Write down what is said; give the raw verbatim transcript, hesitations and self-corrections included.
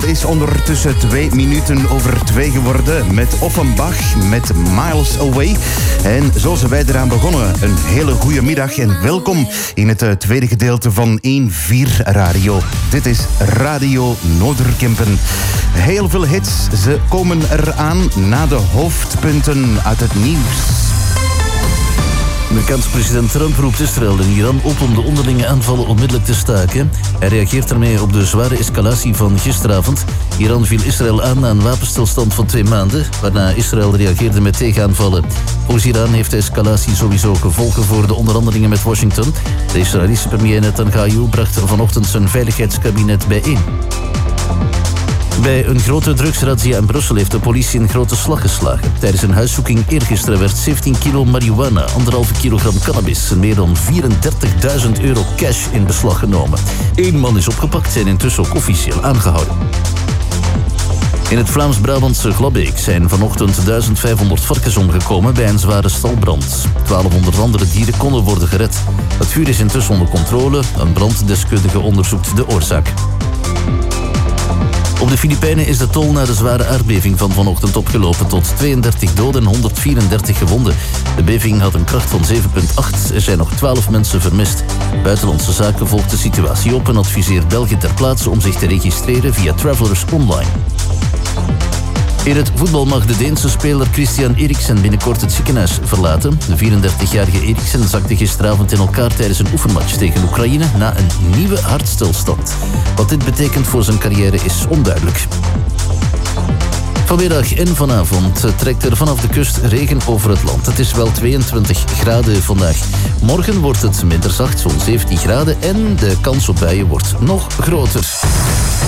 Het is ondertussen twee minuten over twee geworden met Offenbach, met Miles Away. En zo zijn wij eraan begonnen. Een hele goede middag en welkom in het uh, tweede gedeelte van één vier Radio. Dit is Radio Noorderkempen. Heel veel hits, ze komen eraan na de hoofdpunten uit het nieuws. Amerikaanse president Trump roept Israël en Iran op om de onderlinge aanvallen onmiddellijk te staken. Hij reageert daarmee op de zware escalatie van gisteravond. Iran viel Israël aan na een wapenstilstand van twee maanden, waarna Israël reageerde met tegenaanvallen. Volgens Iran heeft de escalatie sowieso gevolgen voor de onderhandelingen met Washington. De Israëlische premier Netanyahu bracht vanochtend zijn veiligheidskabinet bijeen. Bij een grote drugsrazzia in Brussel heeft de politie een grote slag geslagen. Tijdens een huiszoeking eergisteren werd zeventien kilo marihuana, anderhalve kilogram cannabis en meer dan vierendertigduizend euro cash in beslag genomen. Eén man is opgepakt en intussen ook officieel aangehouden. In het Vlaams-Brabantse Glabbeek zijn vanochtend duizendvijfhonderd varkens omgekomen bij een zware stalbrand. twaalfhonderd andere dieren konden worden gered. Het vuur is intussen onder controle. Een branddeskundige onderzoekt de oorzaak. Op de Filipijnen is de tol na de zware aardbeving van vanochtend opgelopen tot tweeëndertig doden en honderdvierendertig gewonden. De beving had een kracht van zeven komma acht. Er zijn nog twaalf mensen vermist. Buitenlandse Zaken volgt de situatie op en adviseert België ter plaatse om zich te registreren via Travelers Online. In het voetbal mag de Deense speler Christian Eriksen binnenkort het ziekenhuis verlaten. De vierendertigjarige Eriksen zakte gisteravond in elkaar tijdens een oefenmatch tegen Oekraïne na een nieuwe hartstilstand. Wat dit betekent voor zijn carrière is onduidelijk. Vanmiddag en vanavond trekt er vanaf de kust regen over het land. Het is wel tweeëntwintig graden vandaag. Morgen wordt het minder zacht, zo'n zeventien graden en de kans op buien wordt nog groter.